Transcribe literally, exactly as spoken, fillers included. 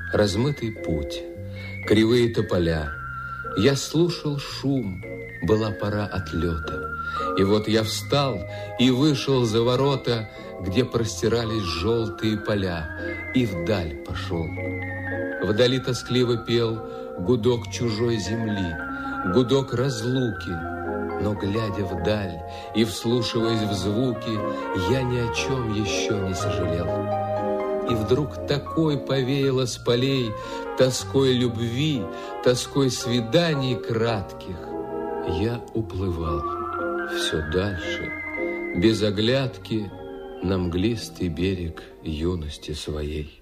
размытый путь, кривые тополя. Я слушал шум, была пора отлета. И вот я встал и вышел за ворота, где простирались желтые поля, и вдаль пошел. Вдали тоскливо пел гудок чужой земли, гудок разлуки. Но, глядя вдаль и вслушиваясь в звуки, я ни о чем еще не сожалел. И вдруг такой повеяло с полей тоской любви, тоской свиданий кратких. Я уплывал все дальше, без оглядки, на мглистый берег юности своей.